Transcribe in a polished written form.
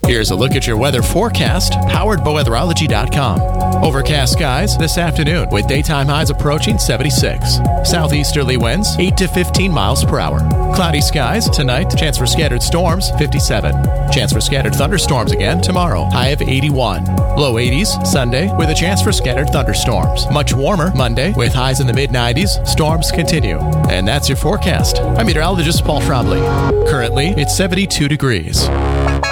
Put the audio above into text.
Here's a look at your weather forecast, powered by weatherology.com. Overcast skies this afternoon with daytime highs approaching 76. Southeasterly winds 8 to 15 miles per hour. Cloudy skies tonight, chance for scattered storms 57. Chance for scattered thunderstorms again tomorrow, high of 81. Low 80s Sunday with a chance for scattered thunderstorms. Much warmer Monday with highs in the mid-90s. Storms continue. And that's your forecast. I'm meteorologist Paul Trombley. Currently, it's 72 degrees.